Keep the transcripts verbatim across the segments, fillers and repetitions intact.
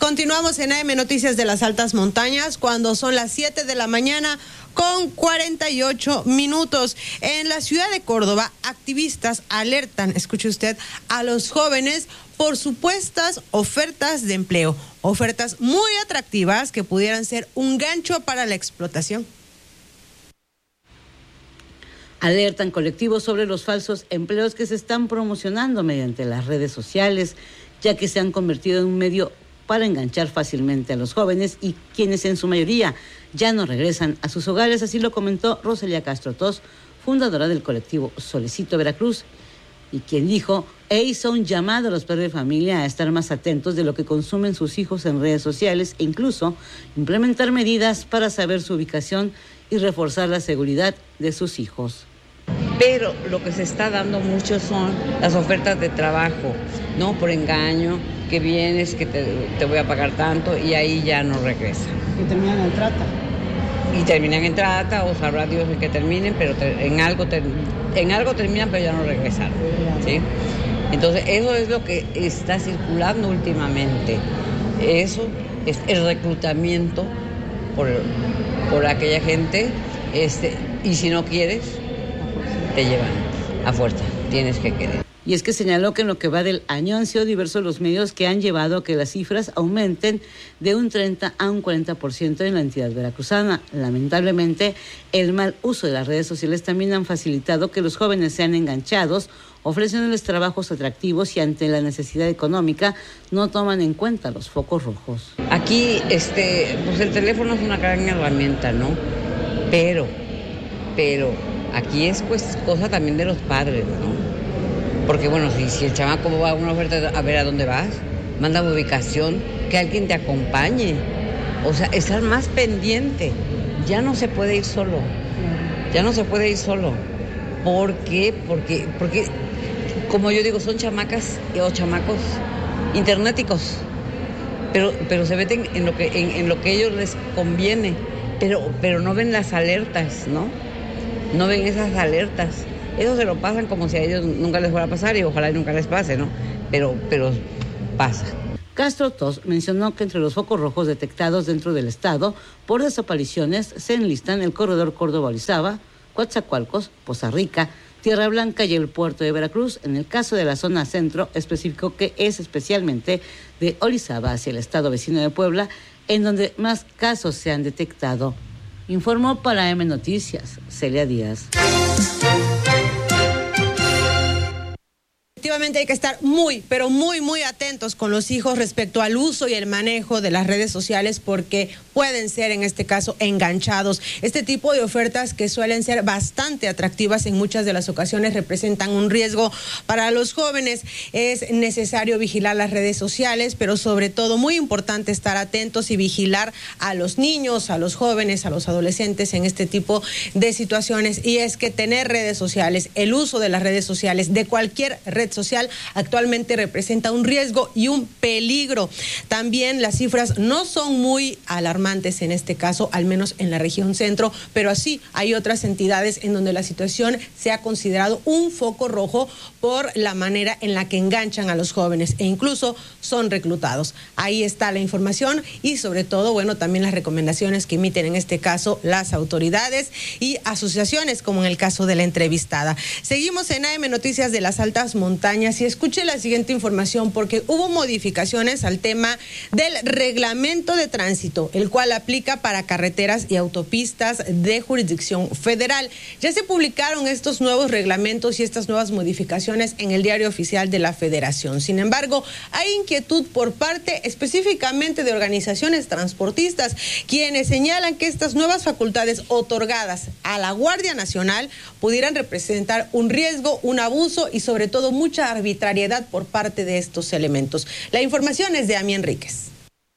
Continuamos en A M Noticias de las Altas Montañas cuando son las siete de la mañana con cuarenta y ocho minutos. En la ciudad de Córdoba, activistas alertan, escuche usted, a los jóvenes por supuestas ofertas de empleo, ofertas muy atractivas que pudieran ser un gancho para la explotación. Alertan colectivos sobre los falsos empleos que se están promocionando mediante las redes sociales, ya que se han convertido en un medio para enganchar fácilmente a los jóvenes y quienes en su mayoría ya no regresan a sus hogares. Así lo comentó Rosalía Castro Tos, fundadora del colectivo Solecito Veracruz, y quien dijo e hizo un llamado a los padres de familia a estar más atentos de lo que consumen sus hijos en redes sociales e incluso implementar medidas para saber su ubicación y reforzar la seguridad de sus hijos. Pero lo que se está dando mucho son las ofertas de trabajo, ¿no? Por engaño, que vienes, que te, te voy a pagar tanto y ahí ya no regresa. Y terminan en trata. Y terminan en trata, o sabrá Dios en qué terminen, pero te, en, algo ter, en algo terminan, pero ya no regresan, ¿sí? Entonces eso es lo que está circulando últimamente. Eso es el reclutamiento por, por aquella gente, este, y si no quieres, te llevan a fuerza, tienes que querer. Y es que señaló que en lo que va del año han sido diversos los medios que han llevado a que las cifras aumenten de un treinta a un cuarenta por ciento en la entidad veracruzana. Lamentablemente, el mal uso de las redes sociales también han facilitado que los jóvenes sean enganchados, ofreciéndoles trabajos atractivos y ante la necesidad económica no toman en cuenta los focos rojos. Aquí, este, pues el teléfono es una gran herramienta, ¿no? Pero, pero aquí es pues cosa también de los padres, ¿no? Porque bueno, si, si el chamaco va a una oferta, a ver a dónde vas, manda ubicación, que alguien te acompañe. O sea, estar más pendiente. Ya no se puede ir solo. Ya no se puede ir solo. ¿Por qué? Porque, porque como yo digo, son chamacas o chamacos internéticos. Pero, pero se meten en lo que, en, en lo que a ellos les conviene. Pero, pero no ven las alertas, ¿no? No ven esas alertas. Eso se lo pasan como si a ellos nunca les fuera a pasar y ojalá nunca les pase, ¿no? Pero, pero pasa. Castro Tos mencionó que entre los focos rojos detectados dentro del estado por desapariciones se enlistan el corredor Córdoba-Orizaba, Coatzacoalcos, Poza Rica, Tierra Blanca y el puerto de Veracruz. En el caso de la zona centro, especificó que es especialmente de Orizaba hacia el estado vecino de Puebla, en donde más casos se han detectado. Informó para A M Noticias, Celia Díaz. Efectivamente hay que estar muy, pero muy, muy atentos con los hijos respecto al uso y el manejo de las redes sociales porque pueden ser en este caso enganchados. Este tipo de ofertas que suelen ser bastante atractivas en muchas de las ocasiones representan un riesgo para los jóvenes. Es necesario vigilar las redes sociales, pero sobre todo muy importante estar atentos y vigilar a los niños, a los jóvenes, a los adolescentes en este tipo de situaciones. Y es que tener redes sociales, el uso de las redes sociales, de cualquier red social, actualmente representa un riesgo y un peligro. También las cifras no son muy alarmantes en este caso, al menos en la región centro, pero así hay otras entidades en donde la situación se ha considerado un foco rojo por la manera en la que enganchan a los jóvenes e incluso son reclutados. Ahí está la información y sobre todo, bueno, también las recomendaciones que emiten en este caso las autoridades y asociaciones como en el caso de la entrevistada. Seguimos en A M Noticias de las Altas Montañas y escuche la siguiente información porque hubo modificaciones al tema del reglamento de tránsito, el cual aplica para carreteras y autopistas de jurisdicción federal. Ya se publicaron estos nuevos reglamentos y estas nuevas modificaciones en el Diario Oficial de la Federación. Sin embargo, hay inquietud por parte específicamente de organizaciones transportistas, quienes señalan que estas nuevas facultades otorgadas a la Guardia Nacional pudieran representar un riesgo, un abuso y sobre todo mucha arbitrariedad por parte de estos elementos. La información es de Ami Enríquez.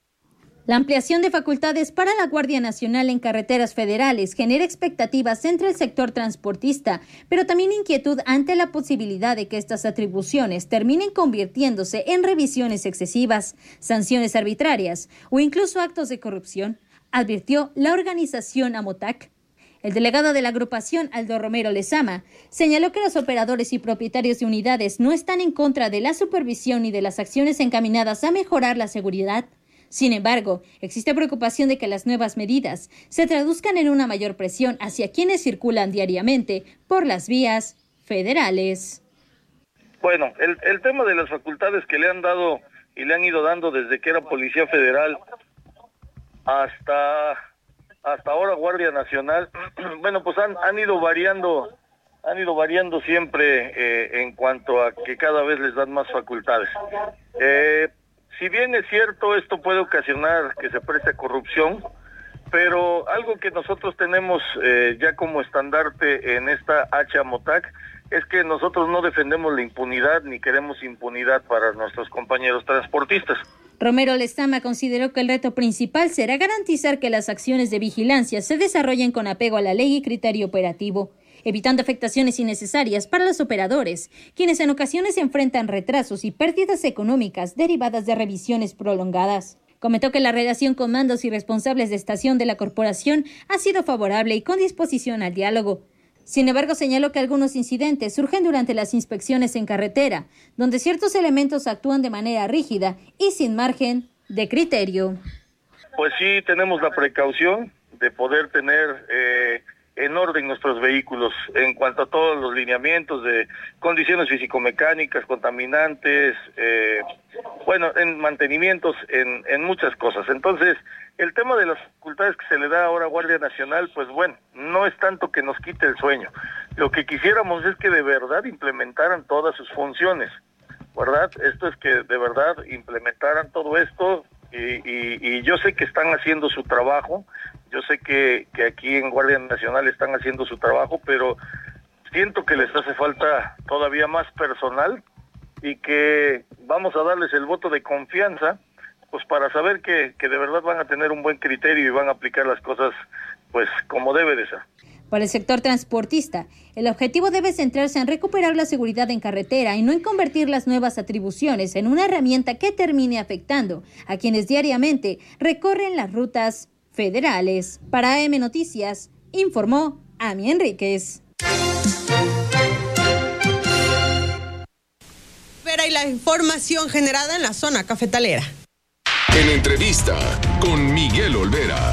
La ampliación de facultades para la Guardia Nacional en carreteras federales genera expectativas entre el sector transportista, pero también inquietud ante la posibilidad de que estas atribuciones terminen convirtiéndose en revisiones excesivas, sanciones arbitrarias o incluso actos de corrupción, advirtió la organización AMOTAC. El delegado de la agrupación, Aldo Romero Lezama, señaló que los operadores y propietarios de unidades no están en contra de la supervisión y de las acciones encaminadas a mejorar la seguridad. Sin embargo, existe preocupación de que las nuevas medidas se traduzcan en una mayor presión hacia quienes circulan diariamente por las vías federales. Bueno, el, el tema de las facultades que le han dado y le han ido dando desde que era Policía Federal hasta hasta ahora Guardia Nacional, bueno, pues han, han ido variando, han ido variando siempre eh, en cuanto a que cada vez les dan más facultades. Eh, Si bien es cierto, esto puede ocasionar que se preste corrupción, pero algo que nosotros tenemos eh, ya como estandarte en esta H A MOTAC es que nosotros no defendemos la impunidad ni queremos impunidad para nuestros compañeros transportistas. Romero Lezama consideró que el reto principal será garantizar que las acciones de vigilancia se desarrollen con apego a la ley y criterio operativo, evitando afectaciones innecesarias para los operadores, quienes en ocasiones enfrentan retrasos y pérdidas económicas derivadas de revisiones prolongadas. Comentó que la relación con mandos y responsables de estación de la corporación ha sido favorable y con disposición al diálogo. Sin embargo, señaló que algunos incidentes surgen durante las inspecciones en carretera, donde ciertos elementos actúan de manera rígida y sin margen de criterio. Pues sí, tenemos la precaución de poder tener eh, en orden nuestros vehículos en cuanto a todos los lineamientos de condiciones físico-mecánicas, contaminantes, eh, bueno, en mantenimientos, en, en muchas cosas. Entonces, el tema de las facultades que se le da ahora a Guardia Nacional, pues bueno, no es tanto que nos quite el sueño. Lo que quisiéramos es que de verdad implementaran todas sus funciones, ¿verdad? Esto es que de verdad implementaran todo esto y, y, y yo sé que están haciendo su trabajo. Yo sé que, que aquí en Guardia Nacional están haciendo su trabajo, pero siento que les hace falta todavía más personal y que vamos a darles el voto de confianza, pues para saber que, que de verdad van a tener un buen criterio y van a aplicar las cosas pues como debe de ser. Para el sector transportista, el objetivo debe centrarse en recuperar la seguridad en carretera y no en convertir las nuevas atribuciones en una herramienta que termine afectando a quienes diariamente recorren las rutas federales. Para A M Noticias, informó Ami Enríquez. Vera y la información generada en la zona cafetalera. En entrevista con Miguel Olvera.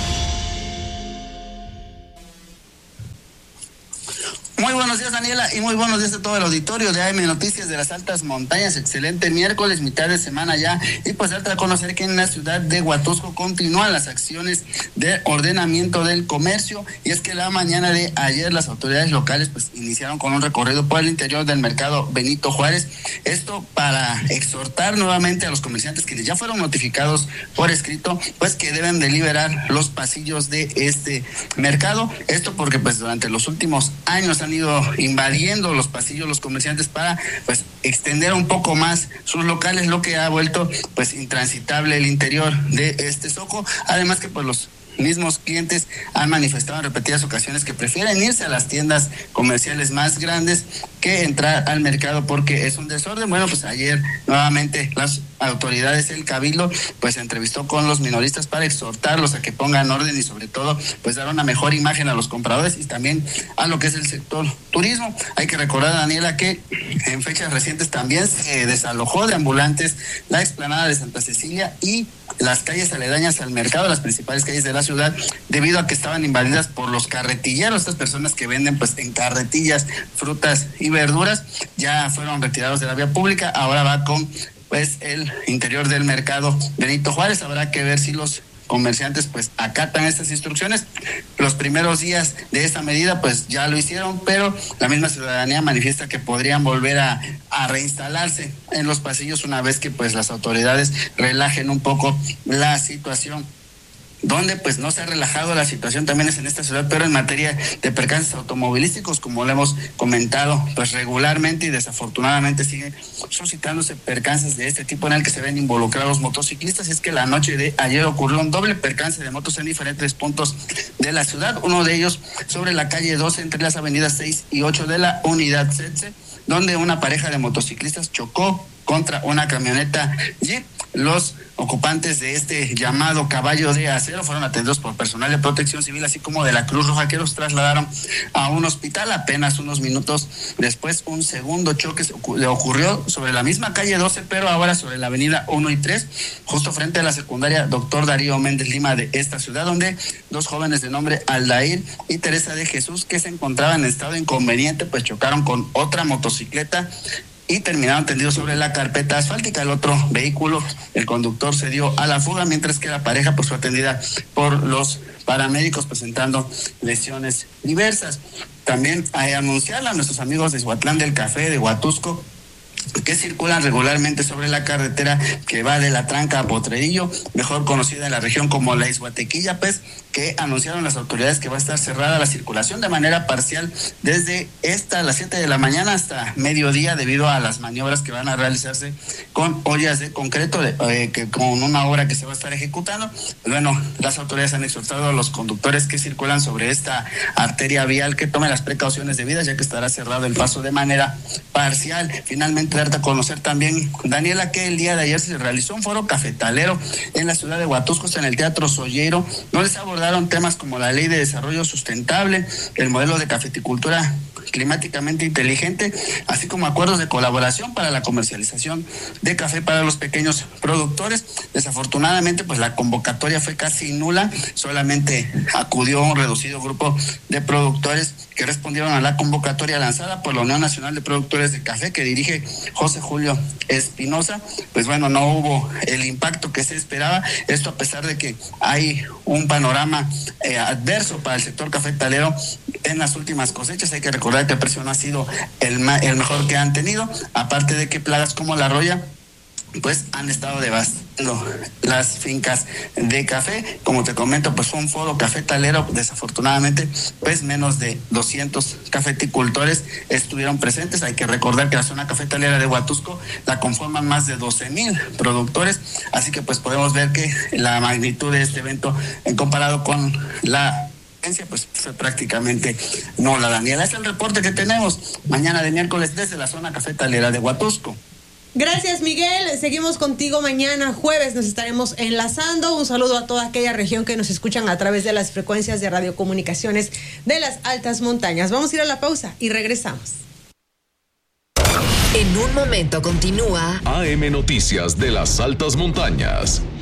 Muy buenos días, Daniela, y muy buenos días a todo el auditorio de A M Noticias de las Altas Montañas. Excelente miércoles, mitad de semana ya, y pues darte a conocer que en la ciudad de Huatusco continúan las acciones de ordenamiento del comercio, y es que la mañana de ayer las autoridades locales pues iniciaron con un recorrido por el interior del mercado Benito Juárez, esto para exhortar nuevamente a los comerciantes quienes ya fueron notificados por escrito, pues que deben de liberar los pasillos de este mercado, esto porque pues durante los últimos años han ido invadiendo los pasillos los comerciantes para pues extender un poco más sus locales, lo que ha vuelto pues intransitable el interior de este zoco, además que pues los mismos clientes han manifestado en repetidas ocasiones que prefieren irse a las tiendas comerciales más grandes que entrar al mercado porque es un desorden. Bueno, pues ayer nuevamente las autoridades del Cabildo pues se entrevistó con los minoristas para exhortarlos a que pongan orden y sobre todo pues dar una mejor imagen a los compradores y también a lo que es el sector turismo. Hay que recordar, Daniela, que en fechas recientes también se desalojó de ambulantes la explanada de Santa Cecilia y las calles aledañas al mercado, las principales calles de la ciudad, debido a que estaban invadidas por los carretilleros. Estas personas que venden pues en carretillas frutas y verduras ya fueron retirados de la vía pública, ahora va con pues el interior del mercado Benito Juárez. Habrá que ver si los comerciantes pues acatan estas instrucciones. Los primeros días de esta medida pues ya lo hicieron, pero la misma ciudadanía manifiesta que podrían volver a, a reinstalarse en los pasillos una vez que pues las autoridades relajen un poco la situación. Donde pues no se ha relajado la situación también es en esta ciudad, pero en materia de percances automovilísticos, como lo hemos comentado pues regularmente y desafortunadamente siguen suscitándose percances de este tipo en el que se ven involucrados motociclistas. Y es que la noche de ayer ocurrió un doble percance de motos en diferentes puntos de la ciudad, uno de ellos sobre la calle doce entre las avenidas seis y ocho de la unidad C E T S E, donde una pareja de motociclistas chocó contra una camioneta Jeep los ocupantes de este llamado caballo de acero fueron atendidos por personal de Protección Civil, así como de la Cruz Roja, que los trasladaron a un hospital. Apenas unos minutos después, un segundo choque le ocurrió sobre la misma calle doce, pero ahora sobre la avenida uno y tres, justo frente a la secundaria Doctor Darío Méndez Lima de esta ciudad, donde dos jóvenes de nombre Aldair y Teresa de Jesús, que se encontraban en estado inconveniente, pues chocaron con otra motocicleta y terminaron tendidos sobre la carpeta asfáltica. El otro vehículo, el conductor se dio a la fuga, mientras que la pareja pues fue atendida por los paramédicos presentando lesiones diversas. También hay que anunciarle a nuestros amigos de Izhuatlán del Café, de Huatusco, que circulan regularmente sobre la carretera que va de La Tranca a Potrerillo, mejor conocida en la región como la Izhuatequilla, pues que anunciaron las autoridades que va a estar cerrada la circulación de manera parcial desde esta, las siete de la mañana hasta mediodía, debido a las maniobras que van a realizarse con ollas de concreto, de, eh, que con una obra que se va a estar ejecutando. Bueno, las autoridades han exhortado a los conductores que circulan sobre esta arteria vial que tomen las precauciones debidas, ya que estará cerrado el paso de manera parcial. Finalmente, darte a conocer también, Daniela, que el día de ayer se realizó un foro cafetalero en la ciudad de Huatusco, en el Teatro Sollero, donde se abordaron temas como la Ley de Desarrollo Sustentable, el modelo de cafeticultura climáticamente inteligente, así como acuerdos de colaboración para la comercialización de café para los pequeños productores. Desafortunadamente, pues la convocatoria fue casi nula, solamente acudió un reducido grupo de productores que respondieron a la convocatoria lanzada por la Unión Nacional de Productores de Café, que dirige José Julio Espinosa. Pues bueno, no hubo el impacto que se esperaba, esto a pesar de que hay un panorama eh, adverso para el sector cafetalero en las últimas cosechas. Hay que recordar que el precio no ha sido el, ma- el mejor que han tenido, aparte de que plagas como la roya pues han estado devastando las fincas de café. Como te comento, pues fue un foro cafetalero. Desafortunadamente, pues menos de doscientos cafeticultores estuvieron presentes. Hay que recordar que la zona cafetalera de Huatusco la conforman más de doce mil productores, así que pues podemos ver que la magnitud de este evento, en comparado con la pues fue prácticamente no la Daniela. Es el reporte que tenemos mañana de miércoles desde la zona cafetalera de Huatusco. Gracias, Miguel. Seguimos contigo mañana jueves, nos estaremos enlazando. Un saludo a toda aquella región que nos escuchan a través de las frecuencias de radiocomunicaciones de las altas montañas. Vamos a ir a la pausa y regresamos. En un momento continúa A M Noticias de las altas montañas.